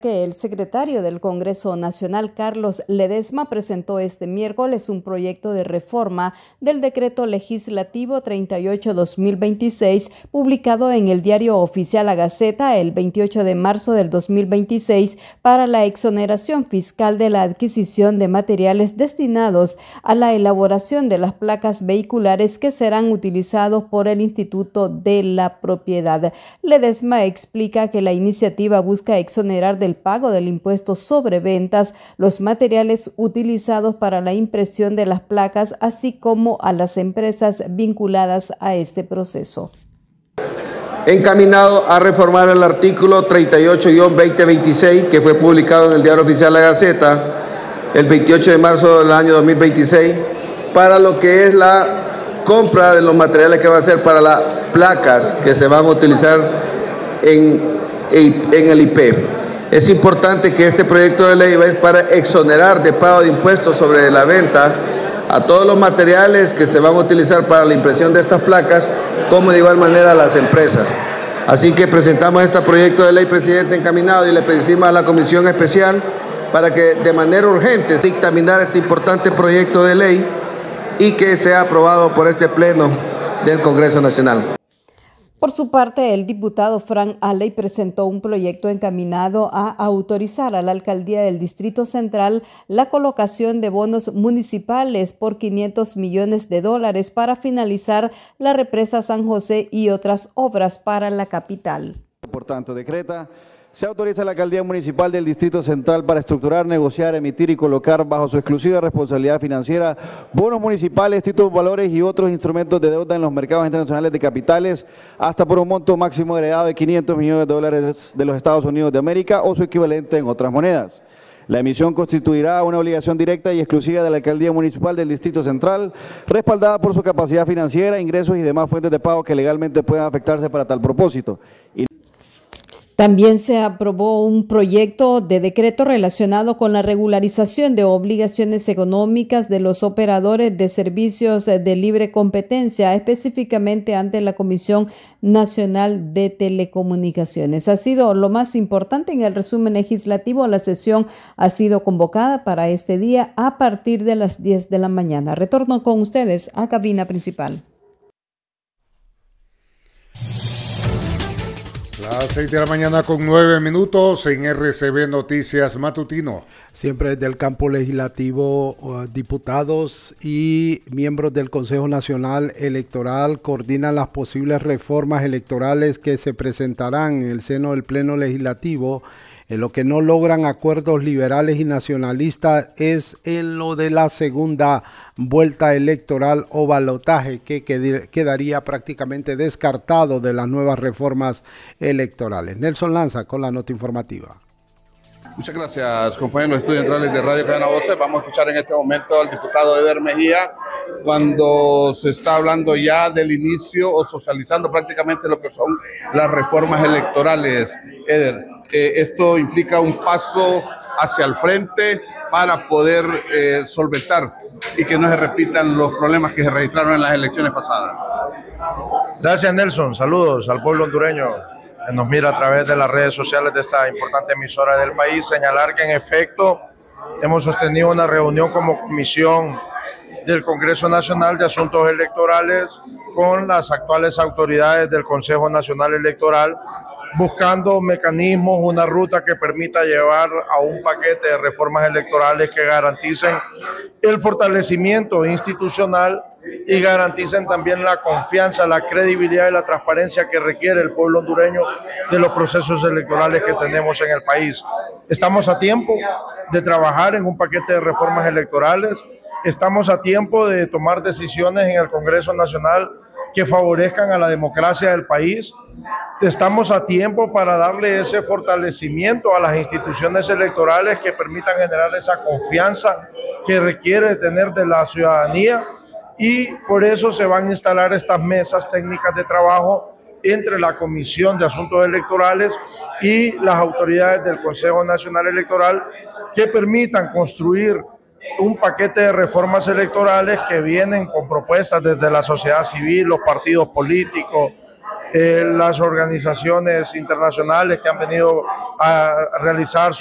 Que el secretario del Congreso Nacional, Carlos Ledesma, presentó este miércoles un proyecto de reforma del Decreto Legislativo 38-2026, publicado en el Diario Oficial La Gaceta el 28 de marzo del 2026, para la exoneración fiscal de la adquisición de materiales destinados a la elaboración de las placas vehiculares que serán utilizados por el Instituto de la Propiedad. Ledesma explica que la iniciativa busca exonerar del pago del impuesto sobre ventas los materiales utilizados para la impresión de las placas, así como a las empresas vinculadas a este proceso. Encaminado a reformar el artículo 38-2026, que fue publicado en el Diario Oficial La Gaceta el 28 de marzo del año 2026, para lo que es la compra de los materiales que va a ser para las placas que se van a utilizar en el IP. Es importante que este proyecto de ley es para exonerar de pago de impuestos sobre la venta a todos los materiales que se van a utilizar para la impresión de estas placas, como de igual manera a las empresas. Así que presentamos este proyecto de ley, presidente, encaminado, y le pedimos a la comisión especial para que de manera urgente dictaminar este importante proyecto de ley y que sea aprobado por este pleno del Congreso Nacional. Por su parte, el diputado Frank Aley presentó un proyecto encaminado a autorizar a la Alcaldía del Distrito Central la colocación de bonos municipales por $500 millones para finalizar la represa San José y otras obras para la capital. Por tanto, decreta: se autoriza a la Alcaldía Municipal del Distrito Central para estructurar, negociar, emitir y colocar bajo su exclusiva responsabilidad financiera bonos municipales, títulos, valores y otros instrumentos de deuda en los mercados internacionales de capitales hasta por un monto máximo agregado de $500 millones de los Estados Unidos de América o su equivalente en otras monedas. La emisión constituirá una obligación directa y exclusiva de la Alcaldía Municipal del Distrito Central, respaldada por su capacidad financiera, ingresos y demás fuentes de pago que legalmente puedan afectarse para tal propósito. También se aprobó un proyecto de decreto relacionado con la regularización de obligaciones económicas de los operadores de servicios de libre competencia, específicamente ante la Comisión Nacional de Telecomunicaciones. Ha sido lo más importante en el resumen legislativo. La sesión ha sido convocada para este día a partir de las 10 de la mañana. Retorno con ustedes a cabina principal. Las 6 de la mañana con 9 minutos en RCB Noticias Matutino. Siempre desde el campo legislativo, diputados y miembros del Consejo Nacional Electoral coordinan las posibles reformas electorales que se presentarán en el seno del Pleno Legislativo. En lo que no logran acuerdos liberales y nacionalistas es en lo de la segunda vuelta electoral o balotaje, que quedaría prácticamente descartado de las nuevas reformas electorales. Nelson Lanza con la nota informativa. Muchas gracias, compañeros estudiantes de Radio Cadena Voces. Vamos a escuchar en este momento al diputado Eder Mejía cuando se está hablando ya del inicio o socializando prácticamente lo que son las reformas electorales. Eder, esto implica un paso hacia el frente para poder solventar y que no se repitan los problemas que se registraron en las elecciones pasadas. Gracias, Nelson. Saludos al pueblo hondureño que nos mira a través de las redes sociales de esta importante emisora del país. Señalar que en efecto hemos sostenido una reunión como comisión del Congreso Nacional de Asuntos Electorales con las actuales autoridades del Consejo Nacional Electoral, buscando mecanismos, una ruta que permita llevar a un paquete de reformas electorales que garanticen el fortalecimiento institucional y garanticen también la confianza, la credibilidad y la transparencia que requiere el pueblo hondureño de los procesos electorales que tenemos en el país. Estamos a tiempo de trabajar en un paquete de reformas electorales, estamos a tiempo de tomar decisiones en el Congreso Nacional que favorezcan a la democracia del país. Estamos a tiempo para darle ese fortalecimiento a las instituciones electorales que permitan generar esa confianza que requiere tener de la ciudadanía, y por eso se van a instalar estas mesas técnicas de trabajo entre la Comisión de Asuntos Electorales y las autoridades del Consejo Nacional Electoral que permitan construir un paquete de reformas electorales que vienen con propuestas desde la sociedad civil, los partidos políticos, las organizaciones internacionales que han venido a realizar